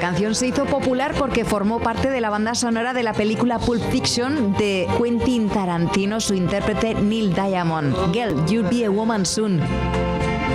canción se hizo popular porque formó parte de la banda sonora de la película Pulp Fiction de Quentin Tarantino, su intérprete Neil Diamond. Girl, You'll Be a Woman Soon.